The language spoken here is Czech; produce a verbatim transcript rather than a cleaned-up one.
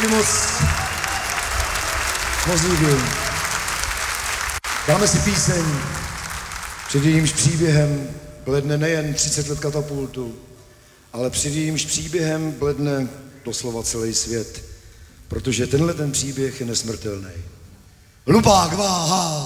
někdy moc, moc líbil. Dáme si píseň, před jejímž příběhem bledne nejen třicet let katapultu, ale před jejímž příběhem bledne doslova celý svět, protože tenhle ten příběh je nesmrtelný. Hlupák váha!